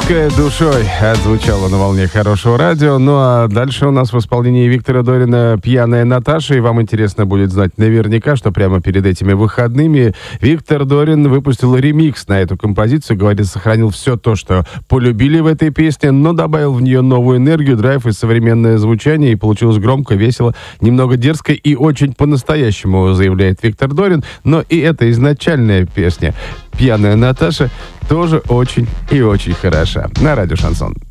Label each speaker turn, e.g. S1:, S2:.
S1: Русская душой отзвучала на волне хорошего радио. Ну а дальше у нас в исполнении Виктора Дорина «Пьяная Наташа». И вам интересно будет знать наверняка, что прямо перед этими выходными Виктор Дорин выпустил ремикс на эту композицию. Говорит, сохранил все то, что полюбили в этой песне, но добавил в нее новую энергию, драйв и современное звучание. И получилось громко, весело, немного дерзко и очень по-настоящему, заявляет Виктор Дорин. Но и эта изначальная песня «Пьяная Наташа» тоже очень и очень хороша. На радио «Шансон».